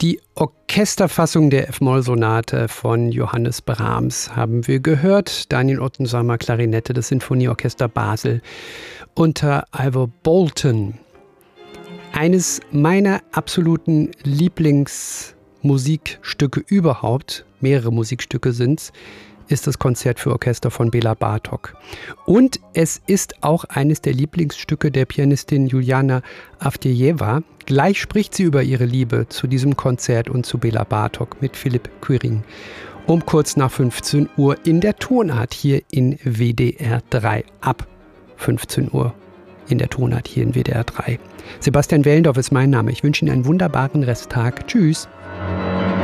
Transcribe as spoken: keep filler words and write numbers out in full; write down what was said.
Die Orchesterfassung der F-Moll-Sonate von Johannes Brahms haben wir gehört. Daniel Ottensamer, Klarinette, das Sinfonieorchester Basel unter Ivor Bolton. Eines meiner absoluten Lieblingsmusikstücke überhaupt, mehrere Musikstücke sind's, ist das Konzert für Orchester von Bela Bartok. Und es ist auch eines der Lieblingsstücke der Pianistin Juliana Avdejewa. Gleich spricht sie über ihre Liebe zu diesem Konzert und zu Bela Bartok mit Philipp Quirin. Um kurz nach fünfzehn Uhr in der Tonart hier in W D R drei. Ab fünfzehn Uhr in der Tonart hier in W D R drei. Sebastian Wellendorf ist mein Name. Ich wünsche Ihnen einen wunderbaren Resttag. Tschüss.